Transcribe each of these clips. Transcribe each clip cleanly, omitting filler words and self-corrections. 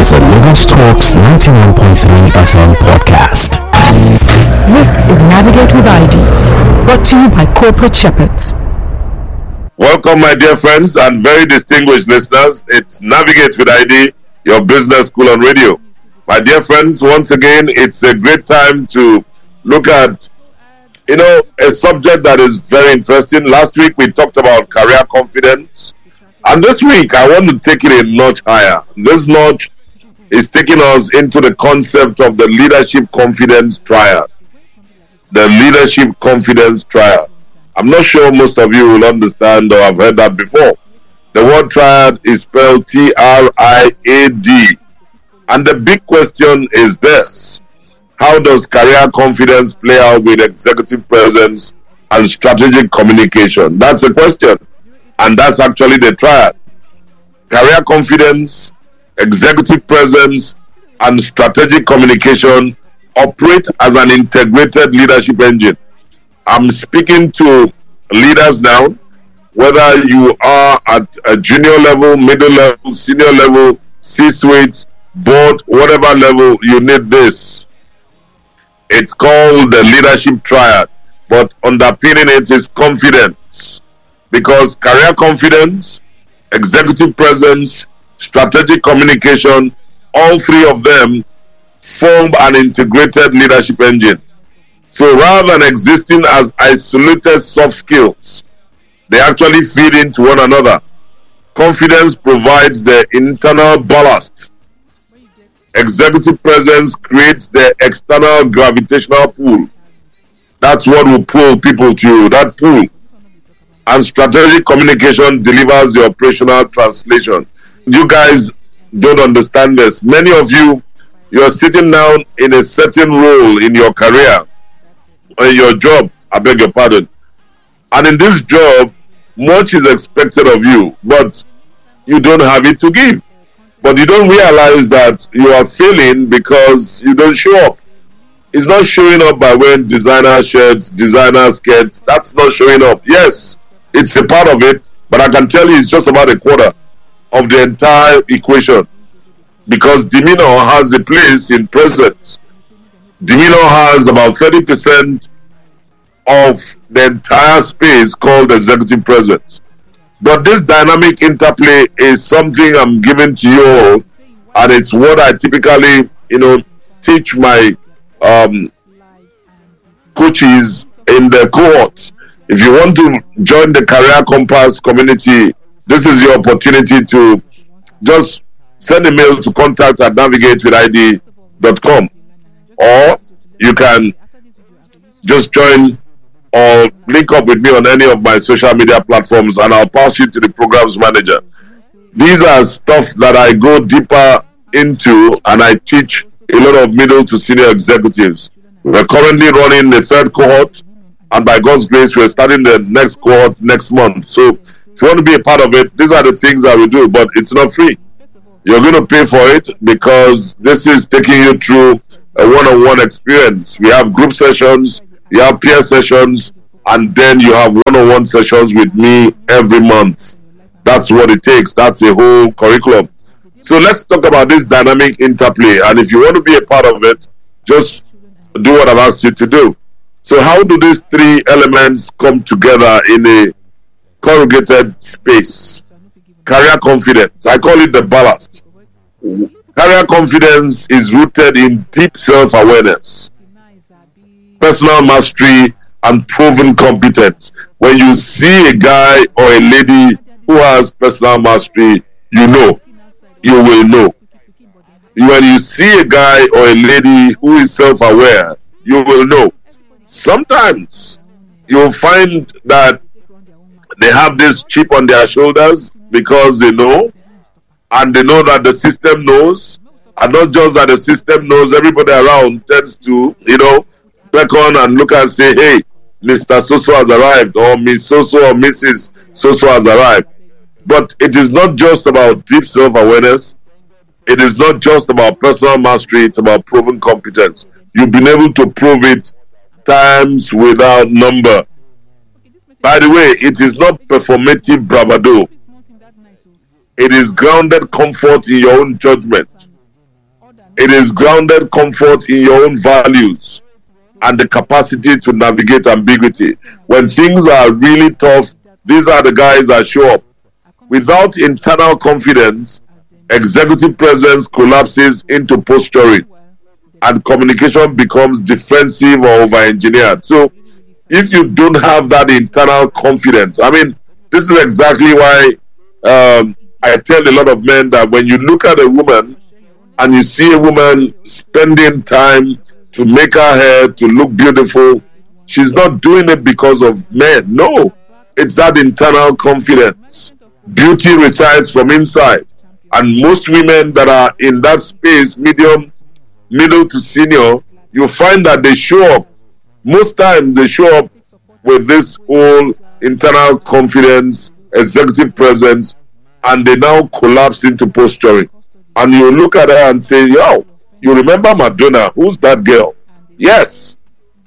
is a Lagos Talks 91.3 FM podcast. This is Navigate with ID, brought to you by Corporate Shepherds. Welcome, my dear friends and very distinguished listeners. It's Navigate with ID, your business school on radio. My dear friends, once again, it's a great time to look at, a subject that is very interesting. Last week, we talked about career confidence. And this week, I want to take it a notch higher. This notch is taking us into the concept of the leadership confidence triad. The leadership confidence triad. I'm not sure most of you will understand or have heard that before. The word triad is spelled T-R-I-A-D. And the big question is this: how does career confidence play out with executive presence and strategic communication? That's the question. And that's actually the triad. Career confidence, executive presence, and strategic communication operate as an integrated leadership engine. I'm speaking to leaders now, whether you are at a junior level, middle level, senior level, C-suite, board, whatever level, you need this. It's called the leadership triad, but underpinning it is confidence. Because career confidence, executive presence, strategic communication, all three of them form an integrated leadership engine. So rather than existing as isolated soft skills, they actually feed into one another. Confidence provides the internal ballast. Executive presence creates the external gravitational pull. That's what will pull people to you, that pull. And strategic communication delivers the operational translation. You guys don't understand this. Many of you, you're sitting down in a certain role in your career, or in your job, I beg your pardon. And in this job, much is expected of you, but you don't have it to give. But you don't realize that you are failing because you don't show up. It's not showing up by wearing designer shirts, designer skirts. That's not showing up. Yes, it's a part of it, but I can tell you it's just about a quarter of the entire equation. Because demeanor has a place in presence. Demeanor has about 30% of the entire space called executive presence. But this dynamic interplay is something I'm giving to you all, and it's what I typically, teach my coaches in the cohort. If you want to join the Career Compass community, this is your opportunity to just send a mail to contact@navigatewithid.com, or you can just join or link up with me on any of my social media platforms, and I'll pass you to the programs manager. These are stuff that I go deeper into, and I teach a lot of middle to senior executives. We're currently running the third cohort, and by God's grace, we're starting the next cohort next month. So if you want to be a part of it, these are the things that we do, but it's not free. You're going to pay for it because this is taking you through a one-on-one experience. We have group sessions, you have peer sessions, and then you have one-on-one sessions with me every month. That's what it takes. That's a whole curriculum. So let's talk about this dynamic interplay. And if you want to be a part of it, just do what I've asked you to do. So how do these three elements come together in a corrugated space? Career confidence. I call it the ballast. Career confidence is rooted in deep self-awareness, personal mastery, and proven competence. When you see a guy or a lady who has personal mastery, you will know. When you see a guy or a lady who is self-aware, you will know. Sometimes you'll find that they have this chip on their shoulders because they know, and they know that the system knows, and not just that the system knows, everybody around tends to, beckon and look and say, hey, Mr. So-so has arrived, or Miss So-so or Mrs. So-so has arrived. But it is not just about deep self-awareness. It is not just about personal mastery. It's about proven competence. You've been able to prove it times without number. By the way, it is not performative bravado. It is grounded comfort in your own judgment. It is grounded comfort in your own values and the capacity to navigate ambiguity. When things are really tough, these are the guys that show up. Without internal confidence, executive presence collapses into posturing and communication becomes defensive or over-engineered. So if you don't have that internal confidence, I mean, this is exactly why I tell a lot of men that when you look at a woman and you see a woman spending time to make her hair to look beautiful, she's not doing it because of men. No, it's that internal confidence. Beauty resides from inside. And most women that are in that space, middle to senior, you find that they show up. Most times they show up with this whole internal confidence, executive presence, and they now collapse into posturing. And you look at her and say, yo, you remember Madonna? Who's that girl? Yes.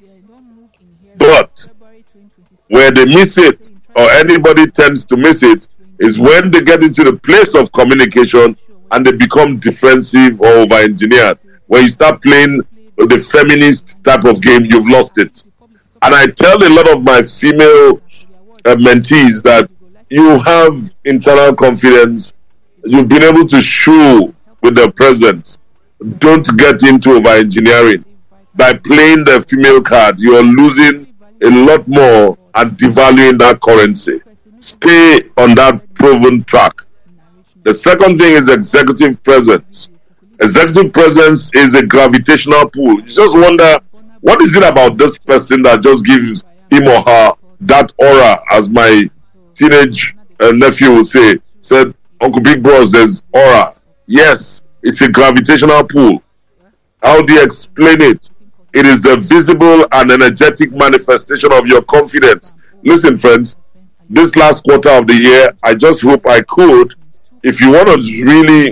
But where they miss it, or anybody tends to miss it, is when they get into the place of communication and they become defensive or over-engineered. When you start playing the feminist type of game, you've lost it. And I tell a lot of my female mentees that you have internal confidence. You've been able to show with the presence. Don't get into over-engineering. By playing the female card, you are losing a lot more and devaluing that currency. Stay on that proven track. The second thing is executive presence. Executive presence is a gravitational pull. You just wonder, what is it about this person that just gives him or her that aura, as my teenage nephew would say, said, Uncle Big Bros, there's aura. Yes, it's a gravitational pull. How do you explain it? It is the visible and energetic manifestation of your confidence. Listen, friends, this last quarter of the year, I just hope I could, if you want to really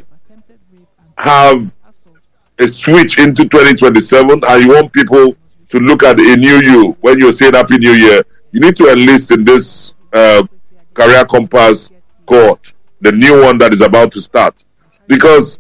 have a switch into 2027 and you want people to look at a new you when you say Happy New Year, you need to enlist in this Career Compass cohort, the new one that is about to start. Because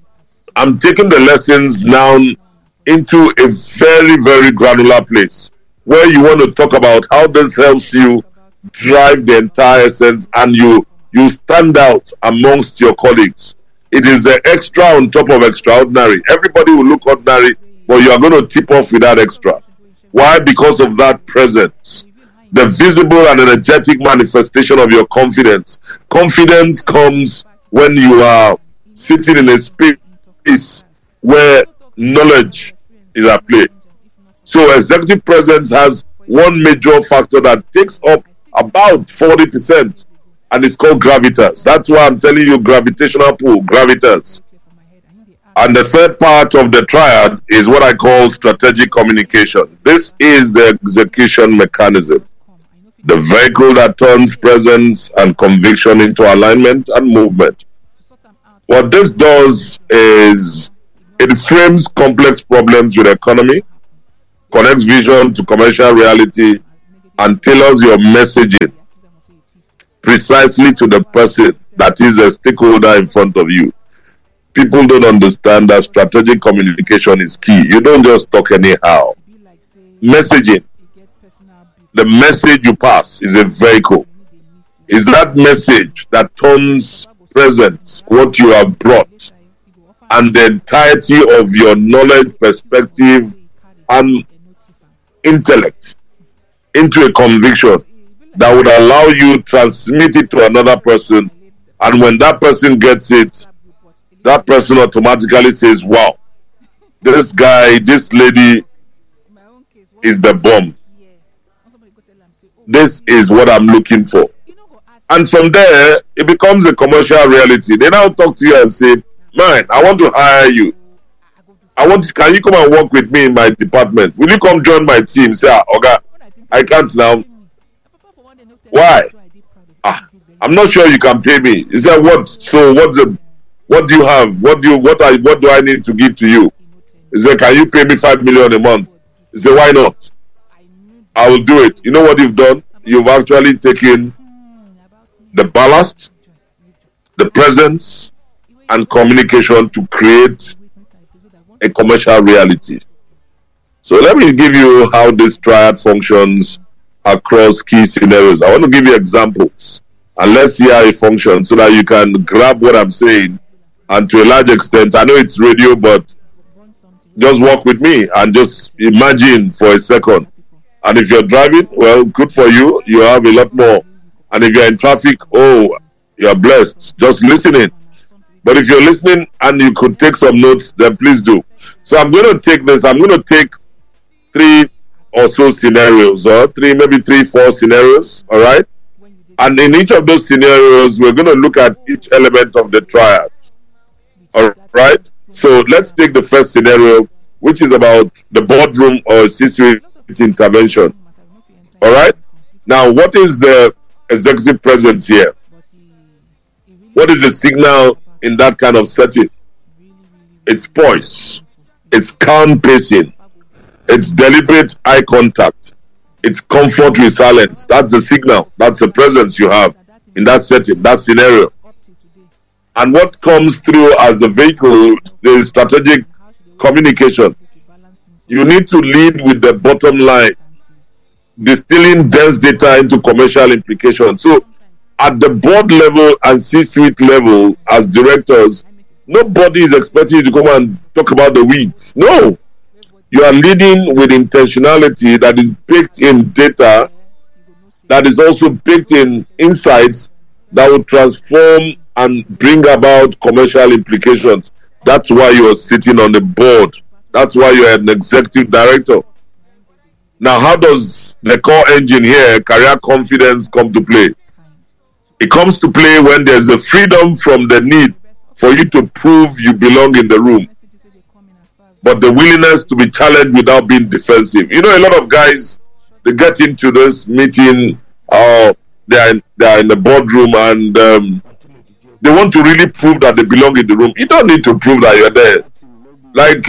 I'm taking the lessons now into a very, very granular place where you want to talk about how this helps you drive the entire essence and you stand out amongst your colleagues. It is the extra on top of extraordinary. Everybody will look ordinary, but you are going to tip off with that extra. Why? Because of that presence. The visible and energetic manifestation of your confidence. Confidence comes when you are sitting in a space where knowledge is at play. So executive presence has one major factor that takes up about 40%, and it's called gravitas. That's why I'm telling you, gravitational pull, gravitas. And the third part of the triad is what I call strategic communication. This is the execution mechanism, the vehicle that turns presence and conviction into alignment and movement. What this does is it frames complex problems with economy, connects vision to commercial reality, and tailors your messaging precisely to the person that is a stakeholder in front of you. People don't understand that strategic communication is key. You don't just talk anyhow. Messaging, the message you pass is a vehicle. Is that message that turns presence, what you have brought, and the entirety of your knowledge, perspective, and intellect into a conviction that would allow you to transmit it to another person, and when that person gets it, that person automatically says, wow, this guy, this lady is the bomb. This is what I'm looking for. And from there, it becomes a commercial reality. They now talk to you and say, man, I want to hire you. Can you come and work with me in my department? Will you come join my team? Say, Oga, I can't now. Why? I'm not sure you can pay me. He said, what? So what do you have? What do I need to give to you? He said, can you pay me 5 million a month? He said, why not? I will do it. You know what you've done? You've actually taken the ballast, the presence, and communication to create a commercial reality. So let me give you how this triad functions across key scenarios. I want to give you examples and let's see how it functions so that you can grab what I'm saying. And to a large extent, I know it's radio, but just walk with me and just imagine for a second. And if you're driving, well, good for you. You have a lot more. And if you're in traffic, oh, you're blessed. Just listening. But if you're listening and you could take some notes, then please do. So I'm going to take this. I'm going to take 3 or so scenarios, or 4 scenarios. All right. And in each of those scenarios, we're going to look at each element of the triad. All right. So let's take the first scenario, which is about the boardroom or C-suite intervention. All right. Now, what is the executive presence here? What is the signal in that kind of setting? It's poise. It's calm pacing. It's deliberate eye contact. It's comfort with silence. That's the signal. That's the presence you have in that setting, that scenario. And what comes through as the vehicle, the strategic communication. You need to lead with the bottom line, distilling dense data into commercial implications. So at the board level and C-suite level, as directors, nobody is expecting you to come and talk about the weeds. No. You are leading with intentionality that is baked in data, that is also baked in insights that will transform and bring about commercial implications. That's why you are sitting on the board. That's why you're an executive director. Now, how does the core engine here, career confidence, come to play? It comes to play when there's a freedom from the need for you to prove you belong in the room, but the willingness to be challenged without being defensive. You know, a lot of guys, they get into this meeting, they are in the boardroom and they want to really prove that they belong in the room. You don't need to prove that you're there. Like,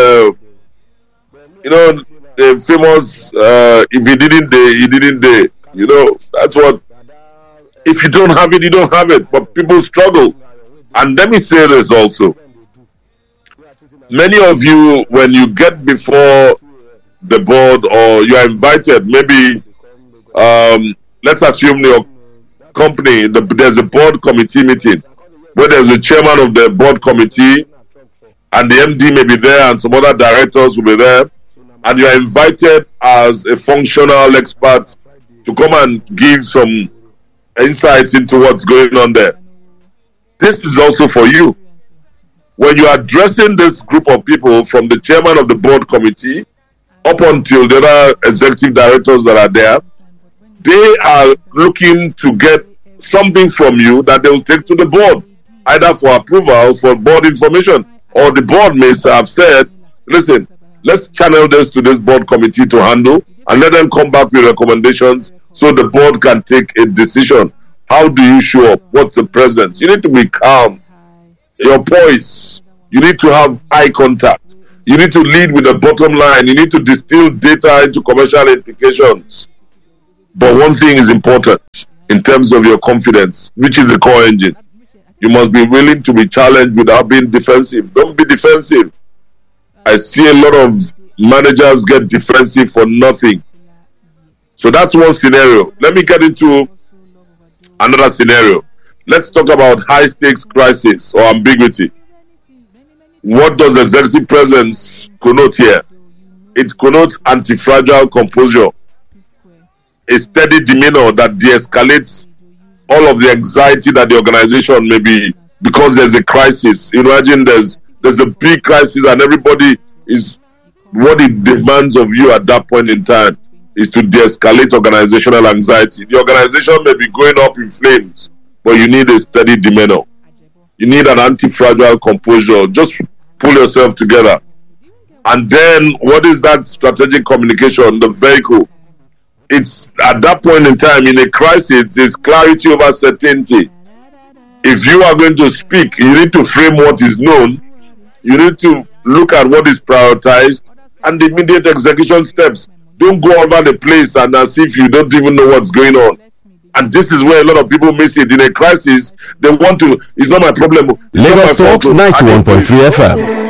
you know, the famous, if he didn't day, he didn't day. You know, that's what, if you don't have it, you don't have it. But people struggle. And let me say this also. Many of you, when you get before the board or you are invited, maybe, let's assume your company, there's a board committee meeting where there's a chairman of the board committee and the MD may be there and some other directors will be there, and you are invited as a functional expert to come and give some insights into what's going on there. This is also for you. When you are addressing this group of people, from the chairman of the board committee up until the other executive directors that are there, they are looking to get something from you that they will take to the board, either for approval, for board information, or the board may have said, listen, let's channel this to this board committee to handle and let them come back with recommendations so the board can take a decision. How do you show up? What's the presence? You need to be calm. Your poise. You need to have eye contact. You need to lead with the bottom line. You need to distill data into commercial implications. But one thing is important in terms of your confidence, which is the core engine. You must be willing to be challenged without being defensive. Don't be defensive. I see a lot of managers get defensive for nothing. So that's one scenario. Let me get into another scenario. Let's talk about high stakes crisis or ambiguity. What does executive presence connote here? It connotes anti-fragile composure, a steady demeanor that de-escalates all of the anxiety that the organization may be, because there's a crisis. Imagine there's a big crisis and everybody is, what it demands of you at that point in time is to de-escalate organizational anxiety. The organization may be going up in flames, but you need a steady demeanor. You need an anti-fragile composure. Just pull yourself together. And then what is that strategic communication, the vehicle? It's at that point in time in a crisis, it's clarity over certainty. If you are going to speak, you need to frame what is known. You need to look at what is prioritized and the immediate execution steps. Don't go over the place and as if you don't even know what's going on. And this is where a lot of people miss it. In a crisis, they want to, it's not my problem. Lagos Talks 91.3 FM.